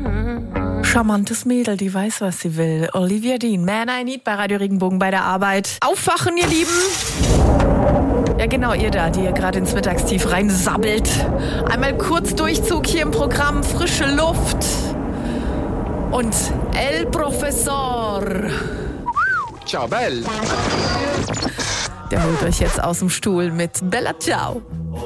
Charmantes Mädel, die weiß, was sie will. Olivia Dean, Man I Need bei Radio Regenbogen bei der Arbeit. Aufwachen, ihr Lieben! Ja genau, ihr da, die ihr gerade ins Mittagstief reinsabbelt. Einmal kurz Durchzug hier im Programm, frische Luft. Und El Professor. Ciao, Belle. Der holt euch jetzt aus dem Stuhl mit Bella Ciao.